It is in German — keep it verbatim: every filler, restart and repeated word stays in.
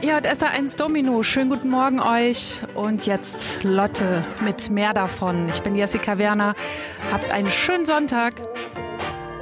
Hier hat S R eins Domino. Schönen guten Morgen euch. Und jetzt Lotte mit mehr davon. Ich bin Jessica Werner. Habt einen schönen Sonntag.